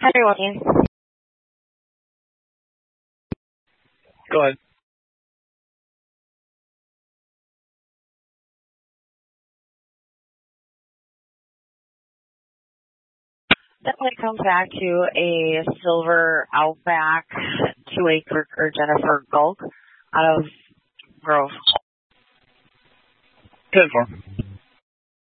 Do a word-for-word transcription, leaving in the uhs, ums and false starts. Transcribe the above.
Hi, everyone. Go ahead. Definitely comes back to a silver Outback two acre or Jennifer Gulk out of Grove. Ten four.